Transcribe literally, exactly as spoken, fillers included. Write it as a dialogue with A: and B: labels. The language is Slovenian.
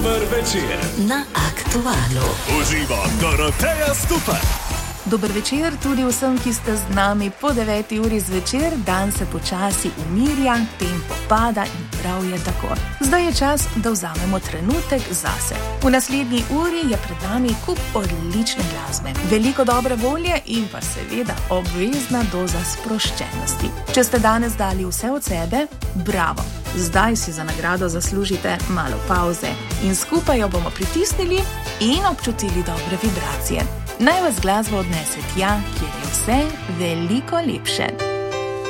A: Dober večer
B: na Aktualu.
A: Uživa Doroteja Stupar.
C: Dober večer tudi vsem, ki ste z nami po deveti uri zvečer. Dan se počasi umirja, tempo pada in prav je tako. Zdaj je čas, da vzamemo trenutek zase. V naslednji uri je pred nami kup odlične glasbe, veliko dobre volje in pa seveda obvezna doza sproščenosti. Če ste danes dali vse od sebe, bravo! Zdaj si za nagrado zaslužite malo pauze in skupaj jo bomo pritisnili in občutili dobre vibracije. Naj vas glasba odnese tja, kjer je vse veliko lepše.